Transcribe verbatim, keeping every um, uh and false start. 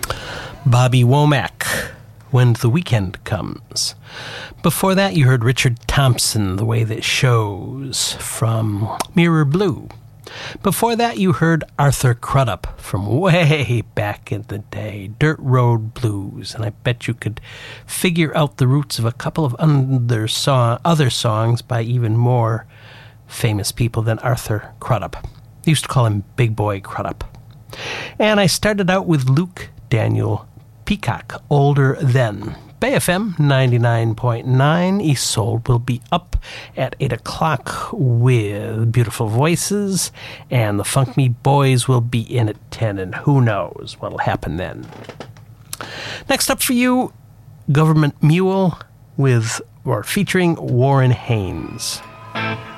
Bobby Womack, When the Weekend Comes. Before that, you heard Richard Thompson, The Way That Shows, from Mirror Blue. Before that, you heard Arthur Crudup from way back in the day, Dirt Road Blues, and I bet you could figure out the roots of a couple of other, song, other songs by even more famous people than Arthur Crudup. They used to call him Big Boy Crudup. And I started out with Luke Daniel Peacock, Older Then. Bay F M ninety-nine point nine, Isolde will be up at eight o'clock with Beautiful Voices, and the Funk Me Boys will be in at ten, and who knows what'll happen then. Next up for you, Government Mule with, or featuring Warren Haynes.